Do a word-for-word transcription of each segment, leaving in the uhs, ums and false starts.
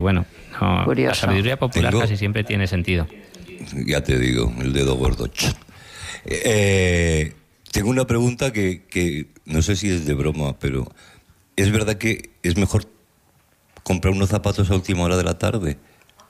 bueno, no, la sabiduría popular Tengo, casi siempre tiene sentido. Ya te digo, el dedo gordo. Eh, tengo una pregunta que, que no sé si es de broma, pero ¿es verdad que es mejor comprar unos zapatos a última hora de la tarde?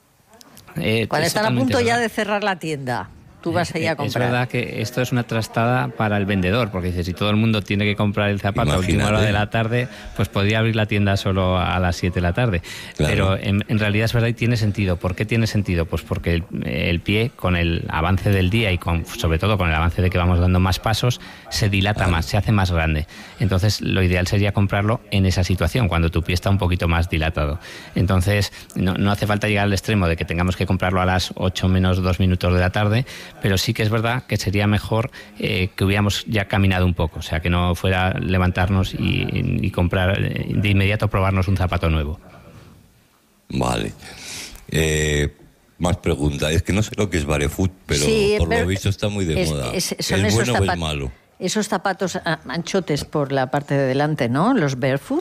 Eh, Cuando están a punto verdad. ya de cerrar la tienda, tú vas allá a comprar. Es verdad que esto es una trastada para el vendedor, porque dice, si todo el mundo tiene que comprar el zapato Imagínate. a última hora de la tarde, pues podría abrir la tienda solo a las siete de la tarde. Claro. Pero en, en realidad es verdad y tiene sentido. ¿Por qué tiene sentido? Pues porque el, el pie, con el avance del día y con, sobre todo con el avance de que vamos dando más pasos, se dilata claro. más, se hace más grande. Entonces lo ideal sería comprarlo en esa situación, cuando tu pie está un poquito más dilatado. Entonces no, no hace falta llegar al extremo de que tengamos que comprarlo a las ocho menos dos minutos de la tarde, pero sí que es verdad que sería mejor eh, que hubiéramos ya caminado un poco, o sea, que no fuera levantarnos y, y comprar de inmediato, probarnos un zapato nuevo. Vale. Eh, más preguntas. Es que no sé lo que es barefoot, pero sí, por pero lo visto está muy de es, moda. Es, ¿Es bueno zapat- o es malo? Esos zapatos anchotes por la parte de delante, ¿no? Los barefoot.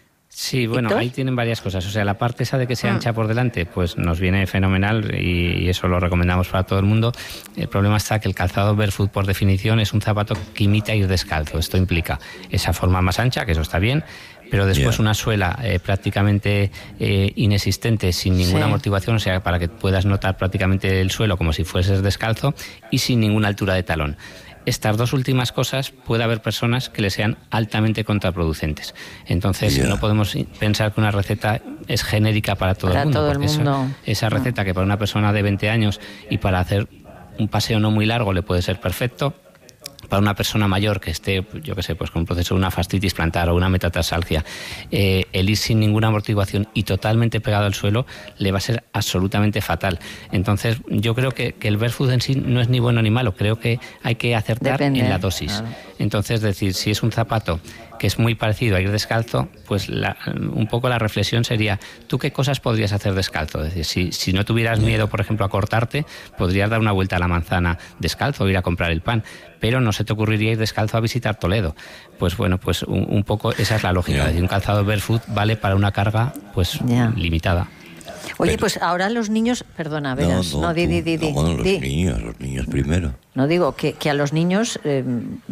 Sí, bueno, ahí tienen varias cosas. O sea, la parte esa de que sea ancha por delante, pues nos viene fenomenal y, y eso lo recomendamos para todo el mundo. El problema está que el calzado barefoot, por definición, es un zapato que imita ir descalzo. Esto implica esa forma más ancha, que eso está bien, pero después yeah. una suela eh, prácticamente eh, inexistente, sin ninguna sí. amortiguación, o sea, para que puedas notar prácticamente el suelo como si fueses descalzo y sin ninguna altura de talón. Estas dos últimas cosas puede haber personas que le sean altamente contraproducentes. Entonces yeah. no podemos pensar que una receta es genérica para todo para el mundo. Todo el mundo. Esa, esa receta no. que para una persona de veinte años y para hacer un paseo no muy largo le puede ser perfecto, para una persona mayor que esté, yo qué sé, pues con un proceso de una fascitis plantar o una metatarsalgia, eh, el ir sin ninguna amortiguación y totalmente pegado al suelo le va a ser absolutamente fatal. Entonces, yo creo que, que el barefoot en sí no es ni bueno ni malo, creo que hay que acertar Depende. en la dosis. Claro. Entonces, es decir, si es un zapato que es muy parecido a ir descalzo, pues la, un poco la reflexión sería, ¿tú qué cosas podrías hacer descalzo? Es decir, si, si no tuvieras miedo, por ejemplo, a cortarte, podrías dar una vuelta a la manzana descalzo o ir a comprar el pan, pero no se te ocurriría ir descalzo a visitar Toledo. Pues bueno, pues un, un poco esa es la lógica. Es decir, un calzado barefoot vale para una carga pues yeah. limitada. Oye, pero, pues ahora los niños, perdona, verás, no, no, no, di, di, di, no, bueno, los di. niños, los niños primero. No digo que, que a los niños eh,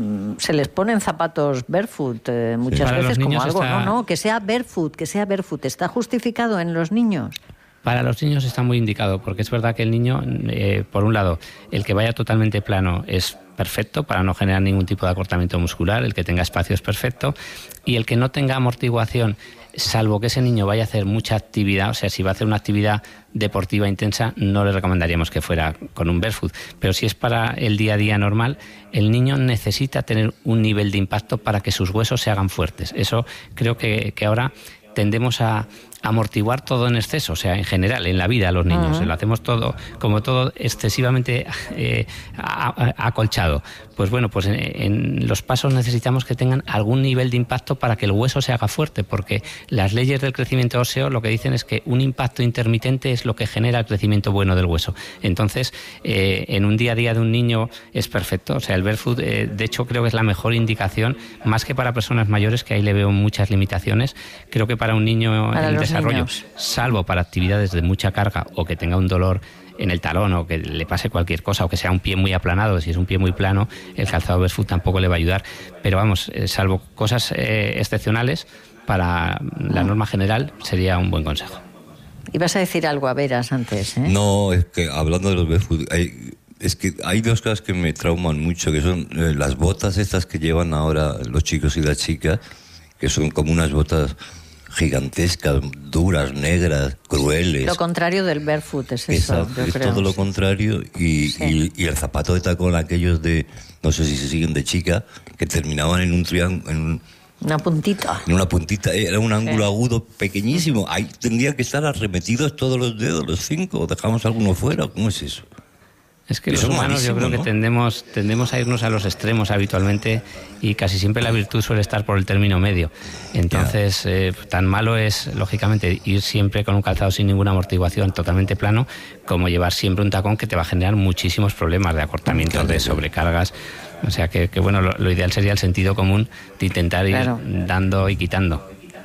se les ponen zapatos barefoot eh, muchas sí. veces como algo, está... no, no, que sea barefoot, que sea barefoot, ¿está justificado en los niños? Para los niños está muy indicado, porque es verdad que el niño, eh, por un lado, el que vaya totalmente plano es perfecto para no generar ningún tipo de acortamiento muscular, el que tenga espacio es perfecto, y el que no tenga amortiguación, salvo que ese niño vaya a hacer mucha actividad, o sea, si va a hacer una actividad deportiva intensa, no le recomendaríamos que fuera con un barefoot, pero si es para el día a día normal, el niño necesita tener un nivel de impacto para que sus huesos se hagan fuertes. Eso creo que, que ahora tendemos a amortiguar todo en exceso, o sea, en general, en la vida, los niños, uh-huh. lo hacemos todo, como todo, excesivamente eh, a, a, acolchado. Pues bueno, pues en, en los pasos necesitamos que tengan algún nivel de impacto para que el hueso se haga fuerte, porque las leyes del crecimiento óseo lo que dicen es que un impacto intermitente es lo que genera el crecimiento bueno del hueso. Entonces, eh, en un día a día de un niño es perfecto, o sea, el barefoot, eh, de hecho, creo que es la mejor indicación, más que para personas mayores, que ahí le veo muchas limitaciones, creo que para un niño para en desarrollo, niños. salvo para actividades de mucha carga o que tenga un dolor en el talón o que le pase cualquier cosa o que sea un pie muy aplanado, si es un pie muy plano, el calzado barefoot tampoco le va a ayudar. Pero vamos, eh, salvo cosas eh, excepcionales, para la norma general sería un buen consejo. Ibas a decir algo a Veras antes, ¿eh? No, es que hablando de los barefoot, hay, es que hay dos cosas que me trauman mucho, que son eh, las botas estas que llevan ahora los chicos y las chicas, que son como unas botas gigantescas, duras, negras, crueles. Lo contrario del barefoot es eso. Exacto, yo es creo. todo lo contrario. Y, sí. y, y el zapato de tacón, aquellos de, no sé si se siguen de chica, que terminaban en un triángulo, en un, una puntita. En una puntita, era un ángulo sí. agudo pequeñísimo. Ahí tendrían que estar arremetidos todos los dedos, los cinco, o dejamos alguno fuera. ¿Cómo es eso? Es que los humanos yo creo ¿no? que tendemos, tendemos a irnos a los extremos habitualmente y casi siempre la virtud suele estar por el término medio. Entonces, yeah. eh, tan malo es, lógicamente, ir siempre con un calzado sin ninguna amortiguación, totalmente plano, como llevar siempre un tacón que te va a generar muchísimos problemas de acortamiento, claro, de sobrecargas. O sea que, que bueno, lo, lo ideal sería el sentido común de intentar ir claro. dando y quitando.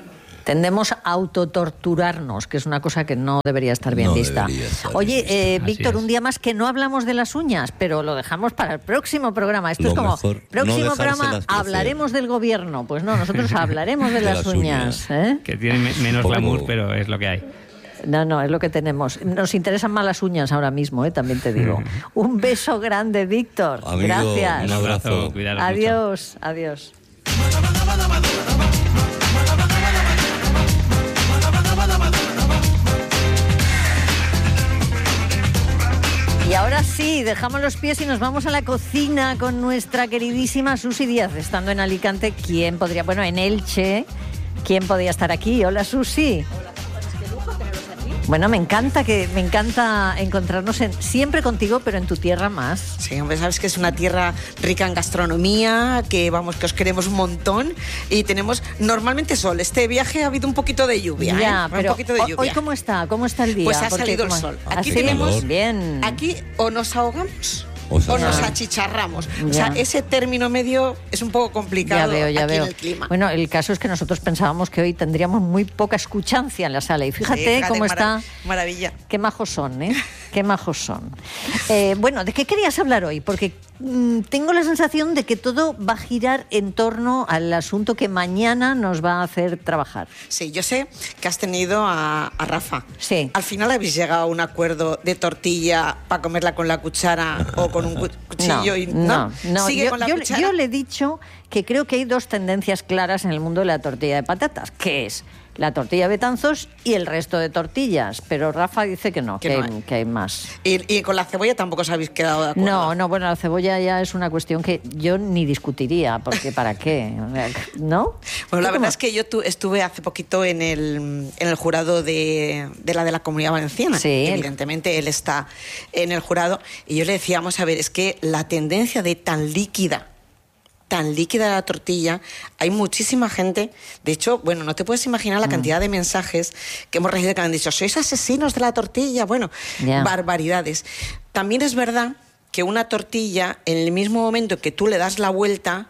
Tendemos a autotorturarnos, que es una cosa que no debería estar bien no vista. Estar Oye, bien eh, Así Víctor, es. un día más que no hablamos de las uñas, pero lo dejamos para el próximo programa. Esto Lo es como, mejor, próximo no programa dejárselas crecer. hablaremos del gobierno. Pues no, nosotros hablaremos de, De las, las uñas. uñas. ¿eh? Que tiene me- menos Poco- glamour, pero es lo que hay. No, no, es lo que tenemos. Nos interesan más las uñas ahora mismo, ¿eh? También te digo. Un beso grande, Víctor. Amigo, Gracias. un abrazo. Cuidaros mucho. Adiós, adiós. Y ahora sí, dejamos los pies y nos vamos a la cocina con nuestra queridísima Susi Díaz. Estando en Alicante, ¿quién podría...? Bueno, en Elche, ¿quién podía estar aquí? Hola, Susi. Bueno, me encanta que me encanta encontrarnos en, siempre contigo, pero en tu tierra más. Sí, hombre, sabes que es una tierra rica en gastronomía, que vamos, que os queremos un montón y tenemos normalmente sol. Este viaje ha habido un poquito de lluvia, Ya, ¿eh? pero un poquito de ho- lluvia. hoy cómo está, cómo está el día. Pues ha Porque salido el como- sol. ¿Ah, Aquí sí? tenemos- bien. Aquí o nos ahogamos O o, sea, nos ya. achicharramos. Ya. O sea, ese término medio es un poco complicado Ya veo, ya aquí veo. en el clima. Bueno, el caso es que nosotros pensábamos que hoy tendríamos muy poca escuchancia en la sala. Y fíjate, Sí, fíjate, cómo mara- está. Maravilla. Qué majos son, ¿eh? Qué majos son. Eh, bueno, ¿de qué querías hablar hoy? Porque mm, tengo la sensación de que todo va a girar en torno al asunto que mañana nos va a hacer trabajar. Sí, yo sé que has tenido a, a Rafa. Sí. Al final habéis llegado a un acuerdo de tortilla para comerla con la cuchara o con un cu- cuchillo. No, y, no, no. Sigue Yo, con la yo- cuchara. yo le he dicho que creo que hay dos tendencias claras en el mundo de la tortilla de patatas, que es la tortilla de Betanzos y el resto de tortillas. Pero Rafa dice que no, que, Que no hay, hay. que hay más. Y, y con la cebolla tampoco os habéis quedado de acuerdo. No, no, bueno, la cebolla ya es una cuestión que yo ni discutiría, porque ¿para qué? ¿No? Bueno, la ¿Tú verdad cómo? es que yo tu- estuve hace poquito en el, en el jurado de, de la de la Comunidad Valenciana. Sí. Evidentemente él está en el jurado. Y yo le decía, vamos a ver, es que la tendencia de tan líquida, tan líquida la tortilla, hay muchísima gente. De hecho, bueno, no te puedes imaginar la cantidad de mensajes que hemos recibido que han dicho, sois asesinos de la tortilla. Bueno, Ya. barbaridades. También es verdad que una tortilla, en el mismo momento que tú le das la vuelta,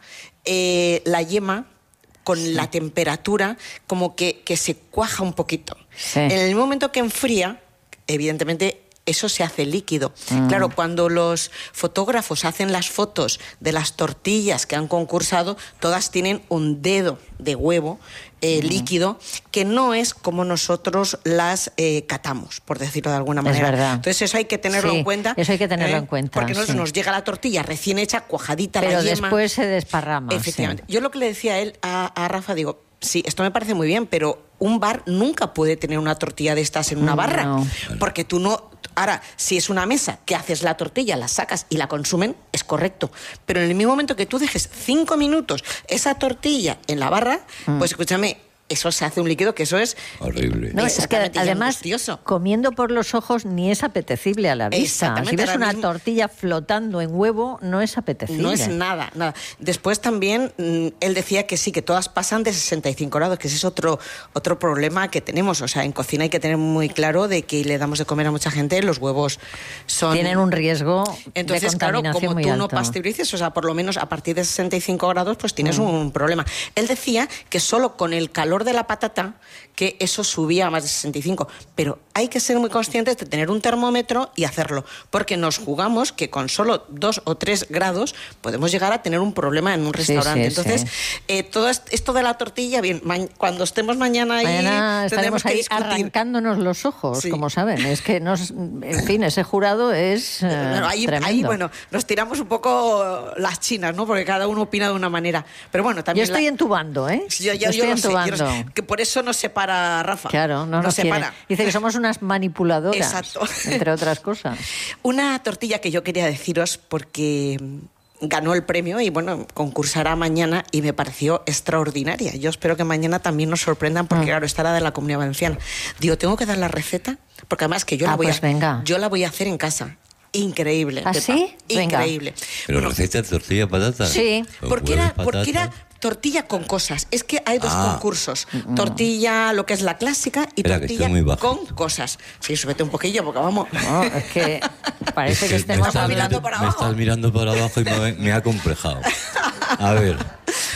eh, la yema, con la temperatura, como que, que se cuaja un poquito. Sí. En el momento que enfría, evidentemente eso se hace líquido. Mm. Claro, cuando los fotógrafos hacen las fotos de las tortillas que han concursado, todas tienen un dedo de huevo eh, Mm. líquido, que no es como nosotros las eh, catamos, por decirlo de alguna Es manera. verdad. Entonces eso hay que tenerlo Sí, en cuenta. eso hay que tenerlo ¿eh? en cuenta, Porque nosotros sí. nos llega la tortilla recién hecha, cuajadita, Pero la yema. después se desparrama. Efectivamente. sí. Yo lo que le decía a él, a, a Rafa, digo, sí, esto me parece muy bien, pero un bar nunca puede tener una tortilla de estas en una barra. No. Porque tú no... Ahora, si es una mesa que haces la tortilla, la sacas y la consumen, es correcto. Pero en el mismo momento que tú dejes cinco minutos esa tortilla en la barra, Mm. pues escúchame, eso se hace un líquido que eso es... Horrible. No, es que Exactamente, y además, angustioso. comiendo por los ojos ni es apetecible a la vista. Exactamente, Si ves ahora una mismo- tortilla flotando en huevo, no es apetecible. No es nada, nada. Después también mm, él decía que sí, que todas pasan de sesenta y cinco grados, que ese es otro, otro problema que tenemos. O sea, en cocina hay que tener muy claro de que le damos de comer a mucha gente, los huevos son... Tienen un riesgo Entonces, de claro, contaminación como muy tú no alto. pasteurices, o sea, por lo menos a partir de sesenta y cinco grados, pues tienes Mm. un problema. Él decía que solo con el calor de la patata, que eso subía a más de sesenta y cinco. Pero hay que ser muy conscientes de tener un termómetro y hacerlo, porque nos jugamos que con solo dos o tres grados podemos llegar a tener un problema en un Sí, restaurante. sí, Entonces, sí. eh, todo est- esto de la tortilla, bien, ma- cuando estemos mañana ahí, Mañana estaremos tendremos que ahí discutir. arrancándonos los ojos, Sí. como saben. Es que, nos, en fin, ese jurado es eh, Bueno, ahí, tremendo. ahí, bueno, nos tiramos un poco las chinas, ¿no? Porque cada uno opina de una manera. Pero bueno, Yo también... estoy la- entubando, ¿eh? Sí, Yo, ya- Yo yo estoy lo sé, yo lo entubando. sé, que por eso nos separa Rafa. Claro, no nos, quiere. separa. Dice que somos unas manipuladoras, Exacto. entre otras cosas. Una tortilla que yo quería deciros porque ganó el premio y bueno, concursará mañana y me pareció extraordinaria. Yo espero que mañana también nos sorprendan porque Mm. claro, está la de la Comunidad Valenciana. Digo, tengo que dar la receta porque además que yo Ah, la voy pues a venga. yo la voy a hacer en casa. Increíble. ¿Ah, Pepa. sí? Venga. Increíble. Pero Bueno, receta de tortilla de patata. Sí. Con porque huevos, era, porque era patata. tortilla con cosas. Es que hay dos Ah. concursos. Tortilla, lo que es la clásica, y Espera, que tortilla estoy muy bajo. con cosas. Sí, súbete un poquillo, porque vamos. No, es que parece Es que me estemos estás mirando hablando... para me abajo. estás mirando para abajo y me, me ha complejado. A ver.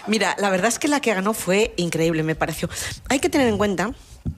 Mira, la verdad es que la que ganó fue increíble, me pareció. Hay que tener en cuenta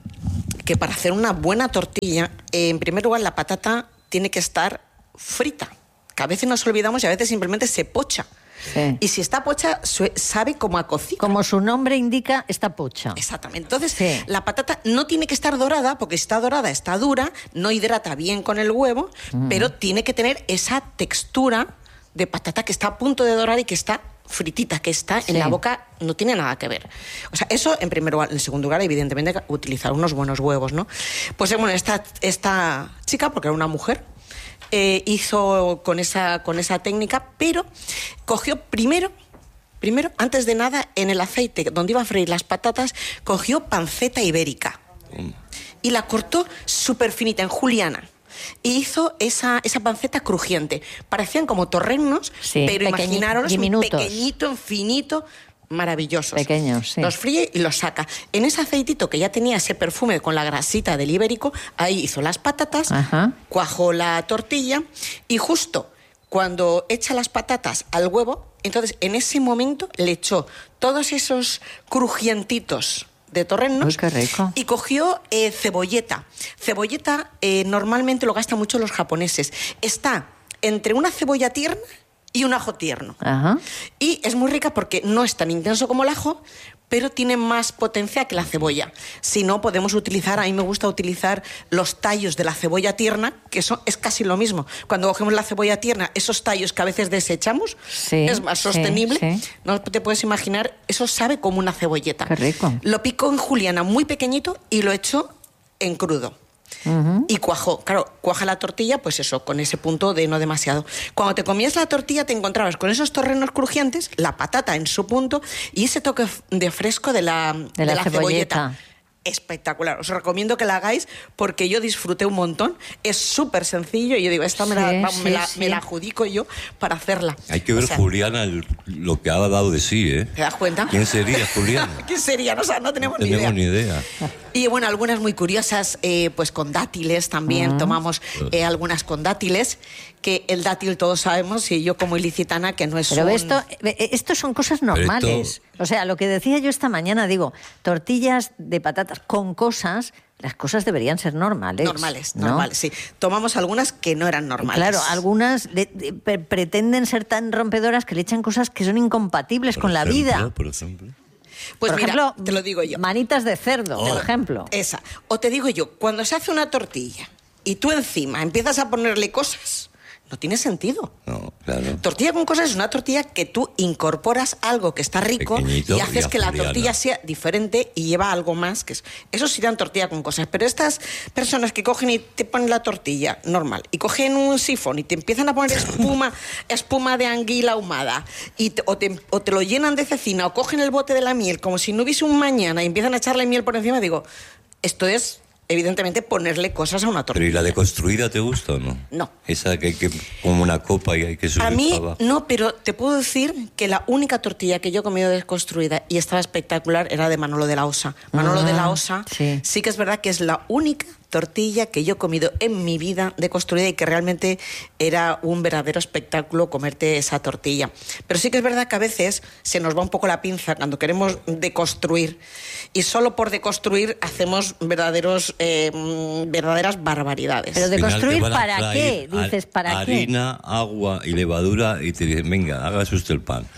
que para hacer una buena tortilla, eh, en primer lugar, la patata tiene que estar frita, que a veces nos olvidamos y a veces simplemente se pocha. Sí. Y si está pocha, sabe como a cocido. Como su nombre indica, está pocha. Exactamente. Entonces, sí. la patata no tiene que estar dorada, porque si está dorada está dura, no hidrata bien con el huevo, mm. pero tiene que tener esa textura de patata que está a punto de dorar y que está fritita, que está sí. en la boca, no tiene nada que ver. O sea, eso en primer lugar. En segundo lugar, evidentemente, utilizar unos buenos huevos, ¿no? Pues bueno, esta, esta chica, porque era una mujer, Eh, hizo con esa, con esa técnica, pero cogió primero, primero, antes de nada, en el aceite donde iba a freír las patatas, cogió panceta ibérica mm. y la cortó súper finita, en juliana. Y hizo esa, esa panceta crujiente. Parecían como torrenos, sí, pero imaginaros un pequeñito, finito, maravillosos. Pequeños, sí. Los fríe y los saca. En ese aceitito que ya tenía ese perfume con la grasita del ibérico, ahí hizo las patatas, ajá, cuajó la tortilla y justo cuando echa las patatas al huevo, entonces en ese momento le echó todos esos crujientitos de torrenos. Uy, qué rico. Y cogió eh, cebolleta. Cebolleta eh, normalmente lo gastan mucho los japoneses. Está entre una cebolla tierna y un ajo tierno. Ajá. Y es muy rica porque no es tan intenso como el ajo, pero tiene más potencia que la cebolla. Si no, podemos utilizar, a mí me gusta utilizar los tallos de la cebolla tierna, que son, es casi lo mismo. Cuando cogemos la cebolla tierna, esos tallos que a veces desechamos, sí, es más sostenible. Sí, sí. No te puedes imaginar, eso sabe como una cebolleta. Qué rico. Lo picó en juliana muy pequeñito y lo echó en crudo. Uh-huh. Y cuajó, claro, cuaja la tortilla, pues eso, con ese punto de no demasiado. Cuando te comías la tortilla te encontrabas con esos torrenos crujientes, la patata en su punto y ese toque de fresco de la, de la, de la cebolleta. cebolleta. Espectacular, os recomiendo que la hagáis porque yo disfruté un montón, es súper sencillo y yo digo, esta me, sí, la, sí, me, la, sí. me la adjudico yo para hacerla. Hay que ver, o sea, Juliana, el, lo que ha dado de sí, ¿eh? ¿Te das cuenta? ¿Quién sería Juliana? ¿Quién sería? No, o sea, no tenemos, no ni idea. tenemos ni idea. Y bueno, algunas muy curiosas, eh, pues con dátiles también, uh-huh. tomamos eh, algunas con dátiles, que el dátil todos sabemos, y yo como ilicitana, que no es Pero un... esto, esto son cosas normales. Esto... O sea, lo que decía yo esta mañana, digo, tortillas de patatas con cosas, las cosas deberían ser normales. Normales, ¿no? normales, sí. Tomamos algunas que no eran normales. Claro, algunas de, de, pre- pretenden ser tan rompedoras que le echan cosas que son incompatibles por con ejemplo, la vida. Por ejemplo. Pues por mira, ejemplo, te lo digo yo. Manitas de cerdo, oh. por ejemplo. Esa. O te digo yo, cuando se hace una tortilla y tú encima empiezas a ponerle cosas, no tiene sentido. No, claro. Tortilla con cosas es una tortilla que tú incorporas algo que está rico pequeñito, y haces y que la juliana. tortilla sea diferente y lleva algo más. Que es, eso serían tortilla con cosas. Pero estas personas que cogen y te ponen la tortilla normal y cogen un sifón y te empiezan a poner espuma, espuma de anguila ahumada y te, o, te, o te lo llenan de cecina o cogen el bote de la miel como si no hubiese un mañana y empiezan a echarle miel por encima, digo, esto es... evidentemente ponerle cosas a una tortilla. ¿Pero y la deconstruida te gusta o no? No. Esa que hay que, como una copa y hay que subir A mí para abajo. no, pero te puedo decir que la única tortilla que yo he comido desconstruida y estaba espectacular era de Manolo de la Osa. Manolo ah, de la Osa sí. sí que es verdad que es la única tortilla que yo he comido en mi vida deconstruida y que realmente era un verdadero espectáculo comerte esa tortilla. Pero sí que es verdad que a veces se nos va un poco la pinza cuando queremos deconstruir y solo por deconstruir hacemos verdaderos eh, verdaderas barbaridades. Pero deconstruir ¿para qué? Dices, ¿para harina, qué? Harina, agua y levadura y te dicen, venga, hágase usted el pan.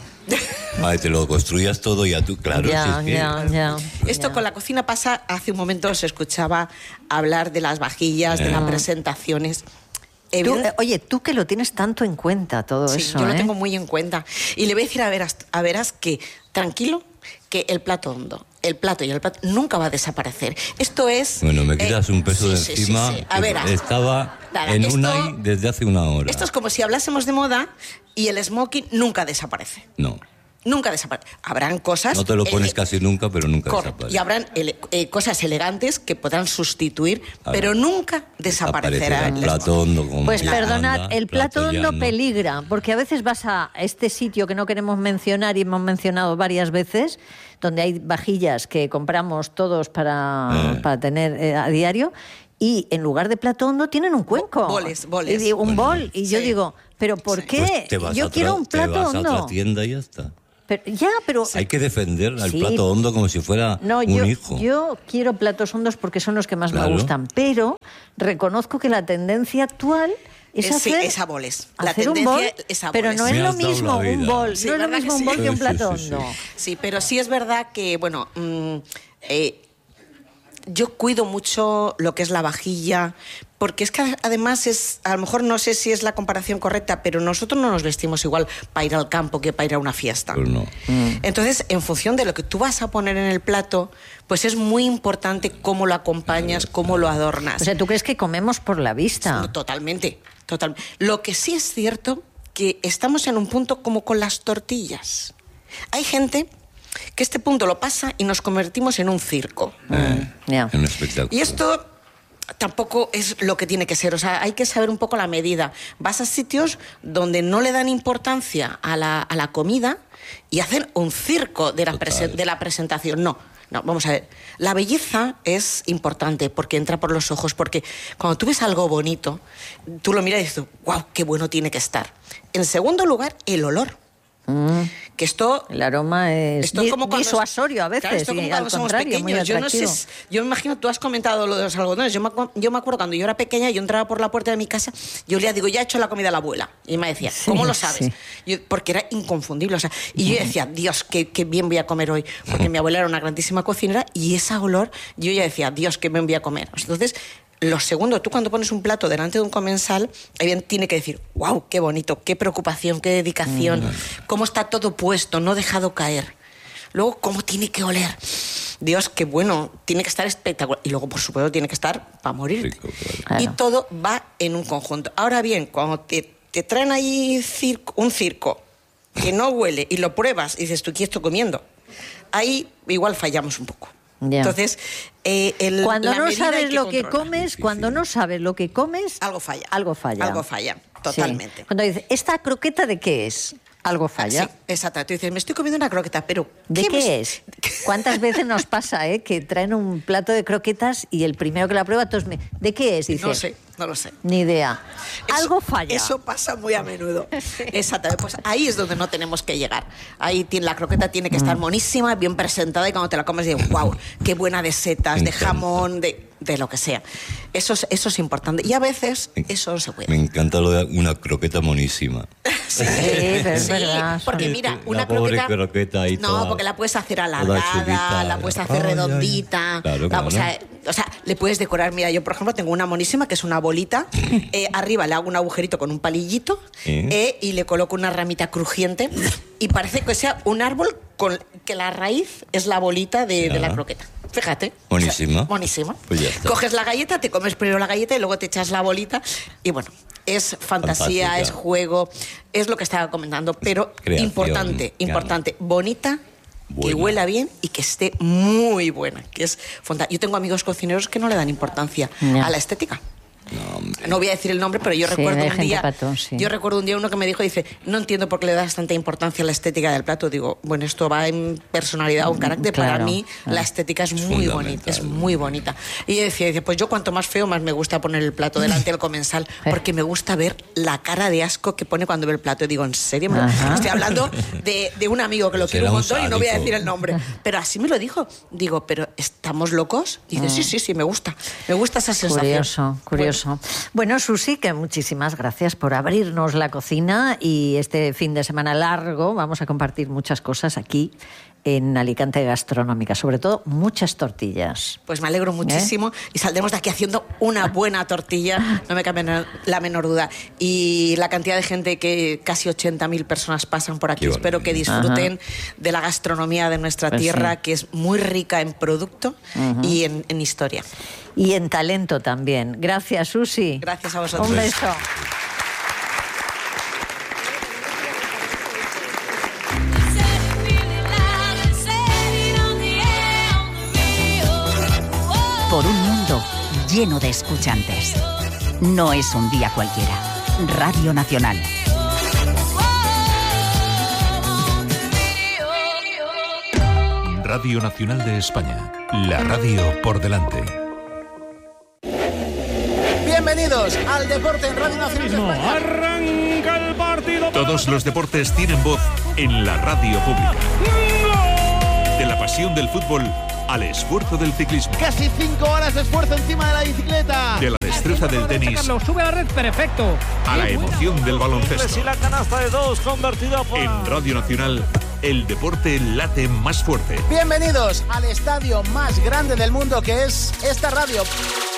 Vale, te lo construías todo y a tú, claro. Ya, si es que, ya, ya, Esto ya. con la cocina pasa, hace un momento se escuchaba hablar de las vajillas, eh. de las presentaciones. Tú, eh, oye, tú que lo tienes tanto en cuenta todo sí, eso. Yo ¿eh? lo tengo muy en cuenta. Y le voy a decir a Veras, a Veras que, tranquilo, que el plato hondo, el plato y el plato nunca va a desaparecer. Esto es... Bueno, me quitas eh, un peso sí, de sí, encima. Sí, sí. A Veras. Estaba Nada, en esto, Unai desde hace una hora. Esto es como si hablásemos de moda y el smoking nunca desaparece. No. Nunca desaparece. Habrán cosas... No te lo pones ele- casi nunca, pero nunca Correcto. desaparece. Y habrán ele- eh, cosas elegantes que podrán sustituir, ver, pero nunca desaparecerá. el el plato hondo como Pues la perdonad, banda, el plato hondo llano. peligra, porque a veces vas a este sitio que no queremos mencionar y hemos mencionado varias veces, donde hay vajillas que compramos todos para, eh. para tener eh, a diario, y en lugar de plato hondo tienen un cuenco. Boles, boles. Y digo, un Bueno, bol. Y yo sí. digo, ¿pero por Sí. qué? Pues te vas yo a quiero otra- un plato te vas hondo. a otra tienda y ya está. Pero, ya, pero... Hay que defender al Sí. plato hondo como si fuera No, un yo, hijo. yo quiero platos hondos porque son los que más Claro. me gustan, pero reconozco que la tendencia actual es Es- sí, hacer, es a boles. La hacer un tendencia bol, es a pero boles. no es Me lo has dado mismo la un vida. bol, Sí, no es lo ¿verdad mismo que un sí? bol que un Sí, plato sí, sí. hondo. Sí, pero sí es verdad que, bueno, mmm, eh, yo cuido mucho lo que es la vajilla, porque es que además es, a lo mejor no sé si es la comparación correcta, pero nosotros no nos vestimos igual para ir al campo que para ir a una fiesta. Pues no. Entonces, en función de lo que tú vas a poner en el plato, pues es muy importante cómo lo acompañas, cómo lo adornas. O sea, ¿tú crees que comemos por la vista? No, totalmente, totalmente. Lo que sí es cierto que estamos en un punto como con las tortillas. Hay gente que este punto lo pasa y nos convertimos en un circo. Eh, ya. Un espectáculo. Y esto tampoco es lo que tiene que ser. O sea, hay que saber un poco la medida. Vas a sitios donde no le dan importancia a la, a la comida y hacen un circo de la, Total. presen- de la presentación. No, no, vamos a ver. La belleza es importante porque entra por los ojos, porque cuando tú ves algo bonito, tú lo miras y dices, wow, qué bueno tiene que estar. En segundo lugar, el olor. Que esto... El aroma es, Esto es di- como cuando- disuasorio a veces, Claro, esto es como y cuando al somos contrario, muy pequeños. Yo no sé, atractivo. si- yo me imagino, tú has comentado lo de los algodones. Yo me, acu- yo me acuerdo cuando yo era pequeña, yo entraba por la puerta de mi casa, yo le digo, ya he hecho la comida a la abuela. Y me decía, Sí, ¿cómo lo sabes? sí. Yo- porque era inconfundible. O sea, y yo decía, Dios, qué, qué bien voy a comer hoy. Porque mi abuela era una grandísima cocinera y ese olor, yo ya decía, Dios, qué bien voy a comer. Entonces, lo segundo, tú cuando pones un plato delante de un comensal, alguien tiene que decir, wow, qué bonito, qué preocupación, qué dedicación, cómo está todo puesto, no dejado caer. Luego, cómo tiene que oler. Dios, qué bueno, tiene que estar espectacular. Y luego, por supuesto, tiene que estar para morir. Rico, claro. Claro. Y todo va en un conjunto. Ahora bien, cuando te, te traen ahí circo, un circo que no huele y lo pruebas y dices, ¿tú qué estoy comiendo? Ahí igual fallamos un poco. Ya. Entonces, eh, el, Cuando la no medida hay sabes lo que controlar. comes, cuando no sabes lo que comes, Algo falla. Algo falla. Algo falla, Sí. totalmente. Cuando dices, ¿esta croqueta de qué es? Algo falla. Sí, exacto. Tú dices, me estoy comiendo una croqueta, pero ¿De qué, me- es? ¿Cuántas veces nos pasa, eh, que traen un plato de croquetas y el primero que la prueba, todos me... ¿de qué es? Dice, No sé, no lo sé. ni idea. Eso- Algo falla. Eso pasa muy a menudo. Exactamente. Pues ahí es donde no tenemos que llegar. Ahí tiene, la croqueta tiene que estar Mm. monísima, bien presentada y cuando te la comes dices, wow, qué buena de setas, Me de encanta. jamón, de, de lo que sea. Eso es, eso es importante. Y a veces eso no se puede. Me encanta lo de una croqueta monísima. Sí, pero es Sí, verdad. porque son- mira, La una pobre croqueta, croqueta ahí no, toda- porque la puedes hacer toda alargada, chulita. la puedes hacer Ay, ay, ay. redondita, Claro, la- o, claro. sea, o sea, le puedes decorar. Mira, yo por ejemplo tengo una monísima que es una bolita, eh, arriba le hago un agujerito con un palillito ¿Eh? eh, y le coloco una ramita crujiente y parece que sea un árbol con que la raíz es la bolita de, de la Ya. croqueta. Fíjate. Monísima. O sea, monísima. Pues ya está. Coges la galleta, te comes primero la galleta y luego te echas la bolita. Y bueno, es fantasía, Fantástica. es juego, es lo que estaba comentando. Pero Creación, importante, claro. importante, bonita, que Buena. huela bien y que esté muy buena. Que es fanta- Yo tengo amigos cocineros que no le dan importancia Ya. a la estética. No, hombre. No voy a decir el nombre, pero yo Sí, recuerdo de un gente día. patón, sí. Yo recuerdo un día uno que me dijo, dice, no entiendo por qué le das tanta importancia a la estética del plato. Digo, bueno, esto va en personalidad o en carácter. Para Claro, mí, claro. la estética es, Es muy bonita, fundamental. es muy bonita. Y ella decía, dice, pues yo cuanto más feo, más me gusta poner el plato delante del comensal, porque me gusta ver la cara de asco que pone cuando ve el plato. Y digo, ¿en serio? Me lo-?" Ajá. Estoy hablando de, de un amigo que lo quiero Será un un montón y no voy a sádico. decir el nombre. Pero así me lo dijo. Digo, ¿pero estamos locos? Y dice, sí, sí, sí, me gusta. Me gusta esa sensación. Curioso, curioso. Bueno, Susi, que muchísimas gracias por abrirnos la cocina y este fin de semana largo vamos a compartir muchas cosas aquí en Alicante Gastronómica, sobre todo muchas tortillas. Pues me alegro muchísimo y saldremos de aquí haciendo una buena tortilla, no me cabe la menor duda. Y la cantidad de gente que casi ochenta mil personas pasan por aquí, Qué espero que barbaridad. disfruten de la gastronomía de nuestra Pues tierra, sí. que es muy rica en producto y en, en historia. Y en talento también. Gracias, Susi. Gracias a vosotros. Un beso. Por un mundo lleno de escuchantes. No es un día cualquiera. Radio Nacional. Radio Nacional de España. La radio por delante. Bienvenidos al Deporte en Radio Nacional de España. Arranca el partido. partido. Todos los deportes tienen voz en la radio pública. De la pasión del fútbol al esfuerzo del ciclismo. Casi cinco horas de esfuerzo encima de la bicicleta. De la destreza del tenis. Carlos, sube a la red, perfecto. A la emoción del baloncesto. Y la canasta de dos convertida por... En Radio Nacional, el deporte late más fuerte. Bienvenidos al estadio más grande del mundo, que es esta radio.